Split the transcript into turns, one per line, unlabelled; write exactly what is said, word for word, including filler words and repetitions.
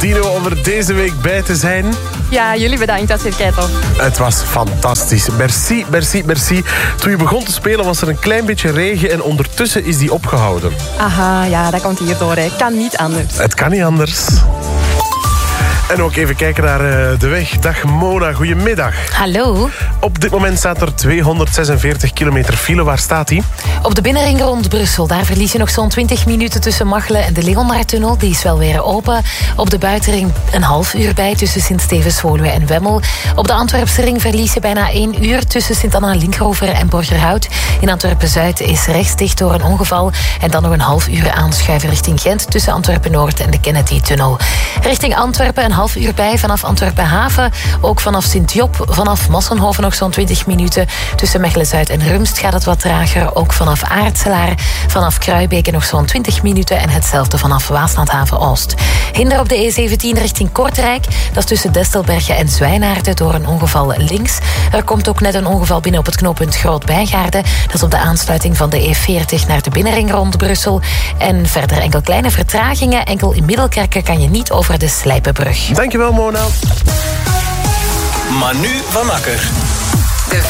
Tino, om er deze week bij te zijn.
Ja, jullie bedankt, dat is kei tof.
Het was fantastisch. Merci, merci, merci. Toen je begon te spelen was er een klein beetje regen en ondertussen is die opgehouden.
Aha, ja, dat komt hierdoor. Hè. Kan niet anders.
Het kan niet anders. En ook even kijken naar uh, de weg. Dag Mona, goedemiddag.
Hallo.
Op dit moment staat er tweehonderdzesenveertig kilometer file. Waar staat die?
Op de binnenring rond Brussel. Daar verlies je nog zo'n twintig minuten tussen Machelen en de Leonardtunnel. Die is wel weer open. Op de buitenring een half uur bij tussen Sint-Stevens, Woluwe en Wemmel. Op de Antwerpse ring verlies je bijna één uur tussen Sint-Anna-Linkeroever en Borgerhout. In Antwerpen-Zuid is rechts dicht door een ongeval. En dan nog een half uur aanschuiven richting Gent tussen Antwerpen-Noord en de Kennedy-tunnel. Richting Antwerpen een half uur bij vanaf Antwerpen-Haven. Ook vanaf Sint-Job, vanaf Massenhoven nog zo'n twintig minuten. Tussen Mechelen-Zuid en Rumst gaat het wat trager. Ook vanaf Aartselaar, vanaf Kruibeke nog zo'n twintig minuten. En hetzelfde vanaf Waaslandhaven-Oost. Hinder op de E zeventien richting Kortrijk. Dat is tussen Destelbergen en Zwijnaarden door een ongeval links. Er komt ook net een ongeval binnen op het knooppunt Groot-Bijgaarden. Dat is op de aansluiting van de E veertig naar de binnenring rond Brussel. En verder enkel kleine vertragingen. Enkel in Middelkerken kan je niet over de Slijpenbrug.
Dankjewel, Mona.
Manu van Akker.